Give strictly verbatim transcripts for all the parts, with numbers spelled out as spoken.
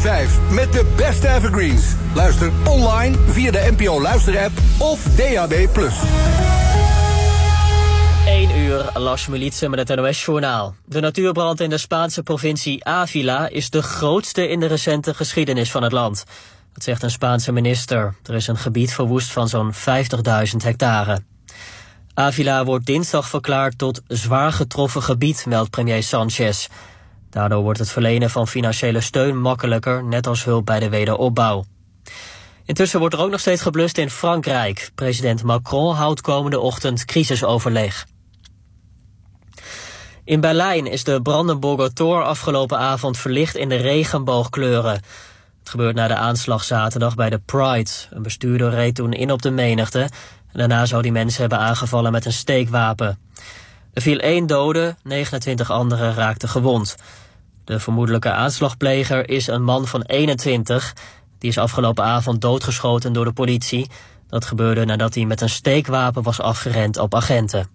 vijf met de beste evergreens. Luister online via de N P O Luisterapp of D A B plus. één uur, Lars Militsen met het N O S-journaal. De natuurbrand in de Spaanse provincie Ávila is de grootste in de recente geschiedenis van het land. Dat zegt een Spaanse minister. Er is een gebied verwoest van zo'n vijftigduizend hectare. Ávila wordt dinsdag verklaard tot zwaar getroffen gebied, meldt premier Sánchez. Daardoor wordt het verlenen van financiële steun makkelijker, net als hulp bij de wederopbouw. Intussen wordt er ook nog steeds geblust in Frankrijk. President Macron houdt komende ochtend crisisoverleg. In Berlijn is de Brandenburger Tor afgelopen avond verlicht in de regenboogkleuren. Het gebeurt na de aanslag zaterdag bij de Pride. Een bestuurder reed toen in op de menigte. En daarna zou die mensen hebben aangevallen met een steekwapen. Er viel één dode, negenentwintig anderen raakten gewond. De vermoedelijke aanslagpleger is een man van eenentwintig. Die is afgelopen avond doodgeschoten door de politie. Dat gebeurde nadat hij met een steekwapen was afgerend op agenten.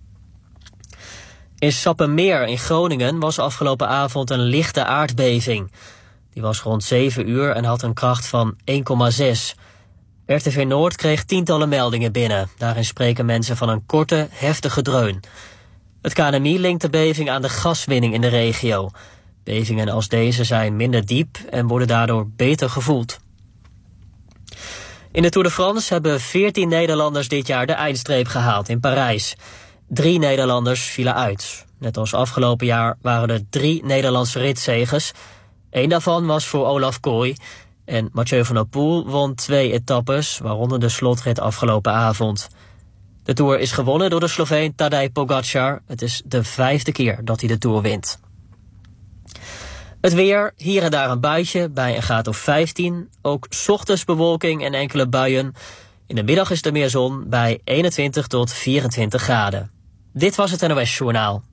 In Sappemeer in Groningen was afgelopen avond een lichte aardbeving. Die was rond zeven uur en had een kracht van één komma zes. R T V Noord kreeg tientallen meldingen binnen. Daarin spreken mensen van een korte, heftige dreun. Het K N M I linkt de beving aan de gaswinning in de regio. Bevingen als deze zijn minder diep en worden daardoor beter gevoeld. In de Tour de France hebben veertien Nederlanders dit jaar de eindstreep gehaald in Parijs. Drie Nederlanders vielen uit. Net als afgelopen jaar waren er drie Nederlandse ritzegers. Eén daarvan was voor Olaf Kooi. En Mathieu van der Poel won twee etappes, waaronder de slotrit afgelopen avond. De Tour is gewonnen door de Sloveen Tadej Pogačar. Het is de vijfde keer dat hij de Tour wint. Het weer, hier en daar een buitje bij een graad of vijftien. Ook 's ochtends bewolking en enkele buien. In de middag is er meer zon bij eenentwintig tot vierentwintig graden. Dit was het N O S Journaal.